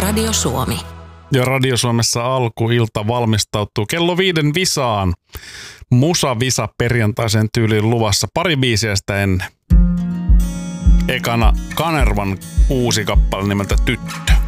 Radio Suomi. Ja Radio Suomessa alkuilta valmistautuu kello 5 visaan. Musa-visa perjantaisen tyyliin luvassa pari biisiä sitä ennen. Ekana Kanervan uusi kappale nimeltä Tyttö.